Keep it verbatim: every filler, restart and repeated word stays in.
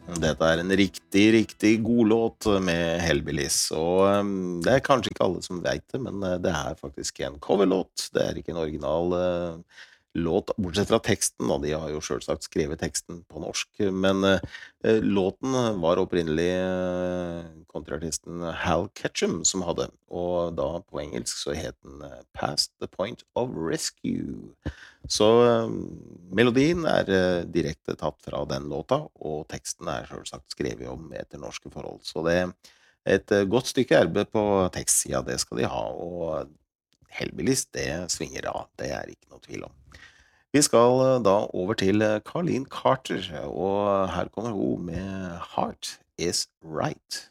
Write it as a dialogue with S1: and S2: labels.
S1: Dette er en riktig, riktig god låt med Hellbillies, og um, det er kanskje ikke alle som vet det, men uh, det er faktisk en coverlåt. Det er ikke en original uh, låt, bortsett fra teksten, og de har jo selvsagt skrevet teksten på norsk, men uh, uh, låten var opprinnelig uh, countryartisten Hal Ketchum som hadde, og da på engelsk så het den uh, Past the Point of Rescue. Så eh, melodien er eh, direkte tatt fra den låta, og teksten er selvsagt skrevet om etter norske forhold. Så det er et eh, godt stykke arbeid på tekstsida, det skal de ha, og Hellbillies, det svinger av, det er ikke noe tvil om. Vi skal eh, da over til eh, Carleen Carter, og her kommer hun med Heart is Right.